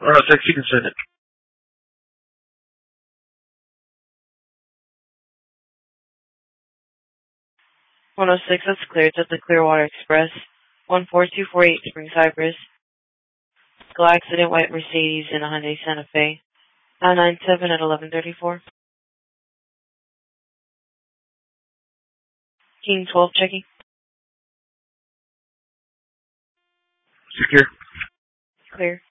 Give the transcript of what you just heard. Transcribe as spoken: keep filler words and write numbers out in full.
Uh, text, you can send it. one oh six, that's clear. It's at the Clearwater Express. one four two four eight, Spring Cypress. School accident, white Mercedes in a Hyundai Santa Fe. nine nine seven at eleven thirty-four. King twelve checking. Secure. Clear.